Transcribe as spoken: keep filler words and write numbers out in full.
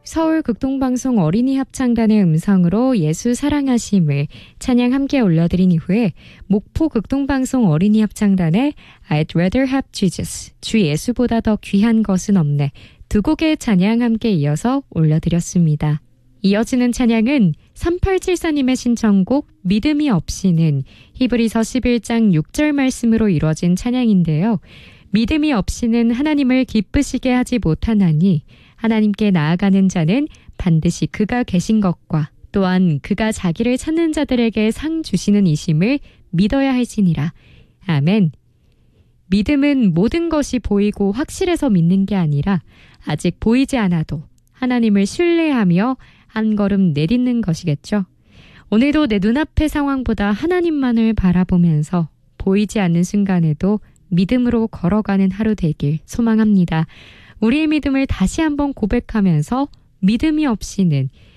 서울 극동방송 어린이 합창단의 음성으로 예수 사랑하심을 찬양 함께 올려드린 이후에 목포 극동방송 어린이 합창단의 I'd rather have Jesus, 주 예수보다 더 귀한 것은 없네 두 곡의 찬양 함께 이어서 올려드렸습니다. 이어지는 찬양은 삼팔칠사님의 신청곡 믿음이 없이는 히브리서 십일 장 육 절 말씀으로 이루어진 찬양인데요. 믿음이 없이는 하나님을 기쁘시게 하지 못하나니 하나님께 나아가는 자는 반드시 그가 계신 것과 또한 그가 자기를 찾는 자들에게 상 주시는 이심을 믿어야 할지니라. 아멘. 믿음은 모든 것이 보이고 확실해서 믿는 게 아니라 아직 보이지 않아도 하나님을 신뢰하며 한 걸음 내딛는 것이겠죠. 오늘도 내 눈앞의 상황보다 하나님만을 바라보면서 보이지 않는 순간에도 믿음으로 걸어가는 하루 되길 소망합니다. 우리의 믿음을 다시 한번 고백하면서 믿음이 없이는